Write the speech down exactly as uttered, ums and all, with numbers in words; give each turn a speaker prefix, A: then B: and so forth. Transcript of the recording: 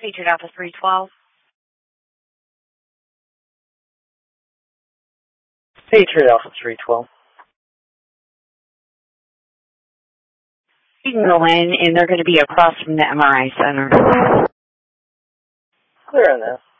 A: Patriot Alpha three twelve.
B: Patriot Alpha three twelve.
A: You can go in, and they're going to be across from the M R I center.
B: Clear on that.